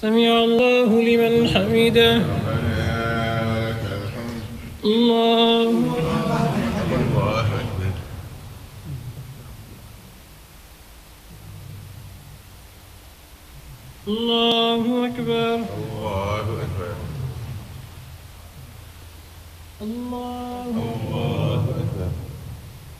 سمع الله لمن حمده. ربنا لك الحمد. الله أكبر. الله أكبر. الله أكبر. الله